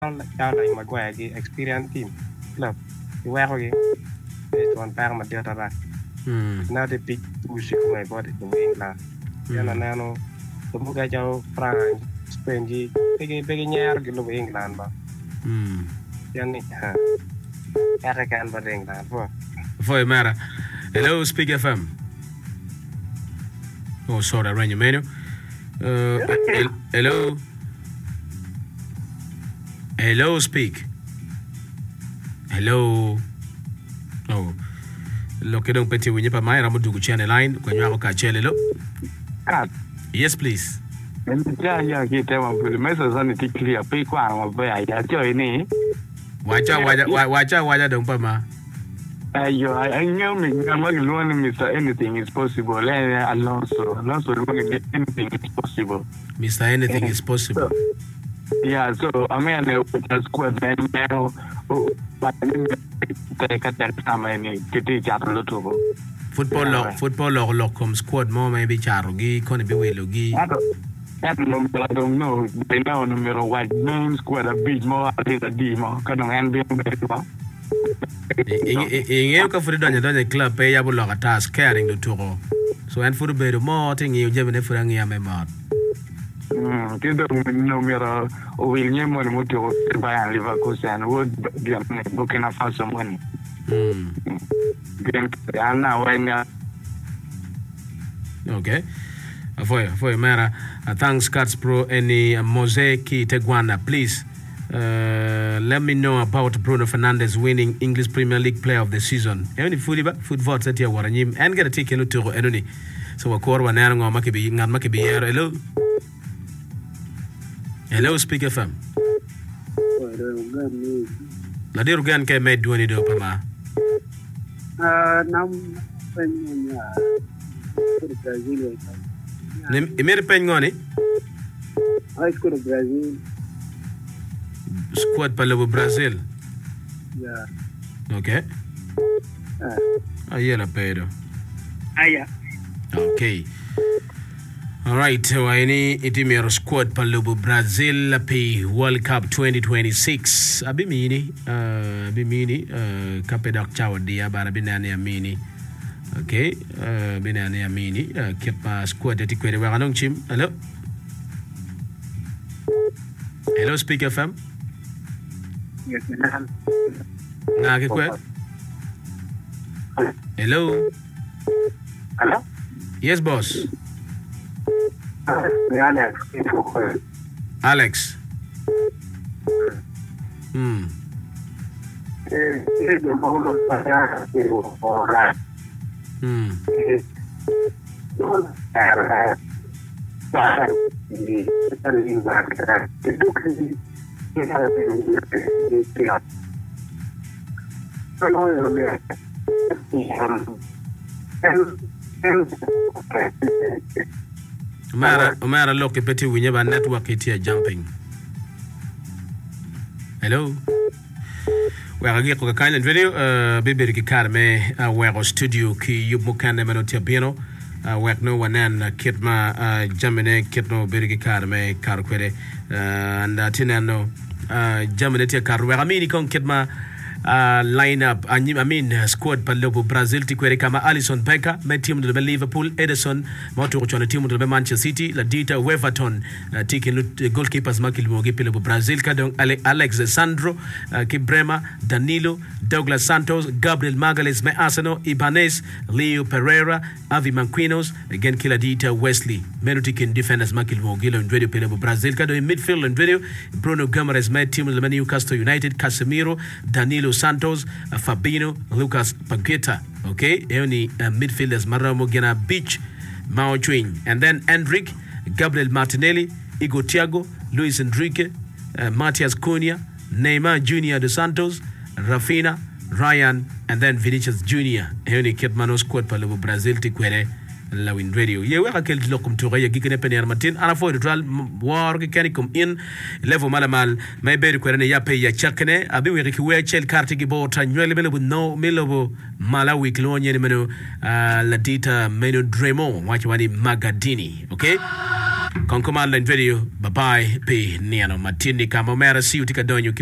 Charlie Maguire gi experience team club di weko gi e ton per ma deta ra na de pick push ko mai body to England yana nano to buga jaw France Spain gi bege ñaar gi lo England ba yani ha ya kan ba England fo Foi Mara. Hello, Speak FM. Oh, sorry, Rainy Menu. Hello. Hello, Speak. Hello. Oh. Lo que don't peti winye pa mai ramu dugu channel line kwa nyako ka chele lo. Yes, please. Ya kita mampu mesa sana ti clear pe kwa mampu ya joy ni. Wacha dong pa ma. I knew me. I'm not going Mr. Anything is possible. Alonso, anything is possible. Mr. Anything is possible. Yeah, so I mean, the squad now, but take a time and get it out of the trouble. Football log come squad more maybe charogi, kone be welogi. I don't know. They know no matter what name squad a bit more. I think a demo. Can I be better? Ingeo ka furi donye club pe ya bulo ka task caring do turo so en furi be do mo ting you jebe ne furi ngia me mat tido no mira o wilnye mo mo to Bayern Leverkusen would be Burkina Faso money bien ana wena okay foi mara thanks Cats Pro any mosaic Tegwana please. Let me know about Bruno Fernandes winning English Premier League Player of the Season. Any football that you are him and get a ticket to Edoni. So a core one air on Makibi. Hello. Hello, Speak FM. La Dirugan can make do any do Pama. Emir Pengoni. I scored Brazil. Squad palo Brazil. Yeah. Okay. Ayela Pedro. Yeah. Okay. All right. So any itimero squad palo Brazil pe World Cup 2026. Abimini kapedak chawa dia bara binane amini. Okay. Binane amini kipa squad etikwere wa kanong chim. Hello. Hello, Speak FM. Yes, ma'am. Hello. Hello. Yes, boss. Alex. Umara look at petty we never network it here jumping. Hello. Well, I get a kind of video, baby Karme, where studio key you mukane menotia piano. Work no one and Kitma Jamine Kitno Birgi Karme Karquere and Tinano Jamine Car where I mean con Kitma lineup squad palobo Brazil tikwere kama Alisson Becker me team de Liverpool Ederson moto chona team de Manchester City la dita Weverton tikin goalkeepers makil mogi pelo Brazil kadong Alex Sandro Kibrema Danilo Douglas Santos Gabriel Magalhaes me Arsenal Ibanez Leo Pereira Avi Manquinos again kila dita Wesley Menutikin defenders makil mogi lo ndwedo pelo Brazil kadong in midfield ndwedo Bruno Guimaraes me team de Newcastle United Casemiro Danilo Santos, Fabinho, Lucas Paqueta. Okay, only midfielders Maramo Gena Beach, Mao Chuing, and then Endrick, Gabriel Martinelli, Igor Thiago, Luis Enrique, Matias Cunha, Neymar Junior dos Santos, Rafinha, Ryan, and then Vinicius Junior. Only Kitmano squad palo Brazil tikwere la win radio ye waka kel lokum to ya gikene penir matin ana fo dral war ke kanikum in level malamal may be ko ne ya pay ya chakne abi we ki we chel carte gi bota nywele bele bu no melobo malawi klonye ne meno la dita meno dremo wachi wani Magadini. Okay, Con command line video. Bye bye. P niano matini kama mera si utika donyo